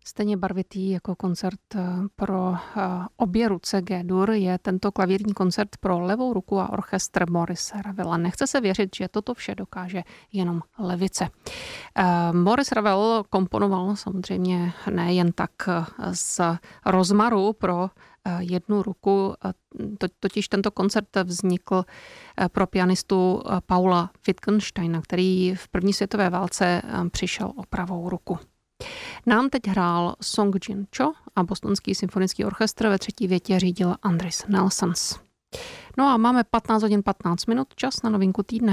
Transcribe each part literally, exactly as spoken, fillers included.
Stejně barvitý jako koncert pro obě ruce G-dur je tento klavírní koncert pro levou ruku a orchestr Maurice Ravela. Nechce se věřit, že toto vše dokáže jenom levice. Maurice Ravel komponoval samozřejmě nejen tak z rozmaru pro jednu ruku, totiž tento koncert vznikl pro pianistu Paula Wittgensteina, který v první světové válce přišel o pravou ruku. Nám teď hrál Song Jin Cho a Bostonský symfonický orchestr ve třetí větě řídil Andris Nelsons. No a máme patnáct hodin patnáct minut, čas na novinku týdne.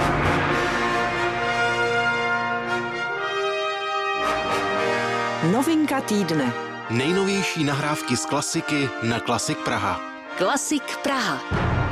Novinka týdne. Nejnovější nahrávky z klasiky na Klasik Praha. Klasik Praha.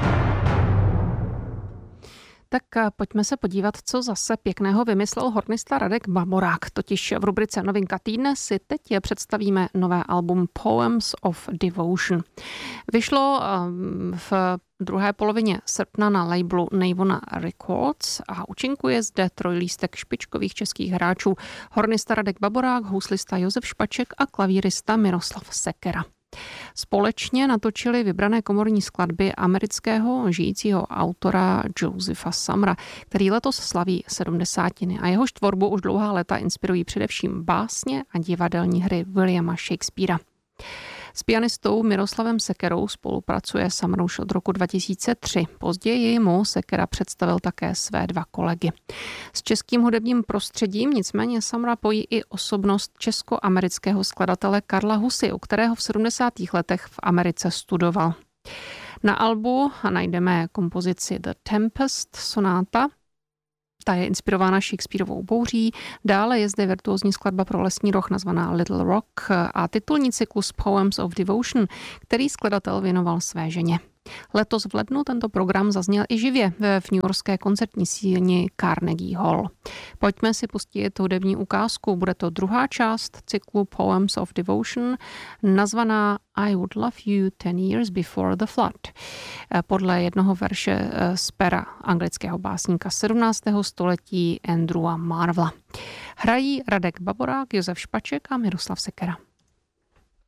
Tak pojďme se podívat, co zase pěkného vymyslel hornista Radek Baborák. Totiž v rubrice Novinka týdne si teď představíme nové album Poems of Devotion. Vyšlo v druhé polovině srpna na labelu Navona Records a účinkuje zde trojlístek špičkových českých hráčů: hornista Radek Baborák, houslista Josef Špaček a klavírista Miroslav Sekera. Společně natočili vybrané komorní skladby amerického žijícího autora Josepha Summera, který letos slaví sedmdesátiny, a jehož tvorbu už dlouhá léta inspirují především básně a divadelní hry Williama Shakespearea. S pianistou Miroslavem Sekerou spolupracuje Summer už od roku dva tisíce tři. Později mu Sekera představil také své dva kolegy. S českým hudebním prostředím nicméně Summera pojí i osobnost česko-amerického skladatele Karla Husy, u kterého v sedmdesátých letech v Americe studoval. Na albu najdeme kompozici The Tempest sonáta. Ta je inspirována Shakespearovou bouří. Dále je zde virtuózní skladba pro lesní roh nazvaná Little Rock a titulní cyklus Poems of Devotion, který skladatel věnoval své ženě. Letos v lednu tento program zazněl i živě v newyorské koncertní síni Carnegie Hall. Pojďme si pustit hudební ukázku. Bude to druhá část cyklu Poems of Devotion, nazvaná I Would Love You Ten Years Before the Flood, podle jednoho verše z pera anglického básníka sedmnáctého století Andrewa Marvela. Hrají Radek Baborák, Josef Špaček a Miroslav Sekera.